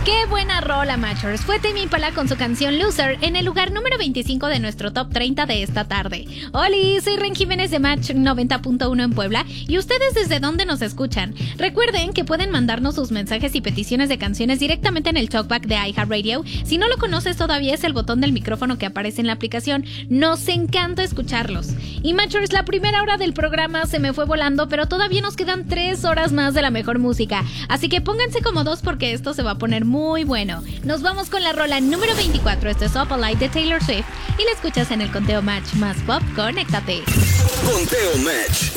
¡Qué buena rola, Matchers! Fue Tame Impala con su canción Loser en el lugar número 25 de nuestro top 30 de esta tarde. Hola, soy Ren Jiménez de Match 90.1 en Puebla. ¿Y ustedes desde dónde nos escuchan? Recuerden que pueden mandarnos sus mensajes y peticiones de canciones directamente en el talkback de iHeartRadio. Si no lo conoces todavía, es el botón del micrófono que aparece en la aplicación. Nos encanta escucharlos. Y Matchers, la primera hora del programa se me fue volando, pero todavía nos quedan 3 horas más de la mejor música. Así que pónganse cómodos porque esto se va a poner muy bueno. Nos vamos con la rola número 24. Esto es Up All Night de Taylor Swift y la escuchas en el Conteo Match más pop. Conéctate. Conteo Match.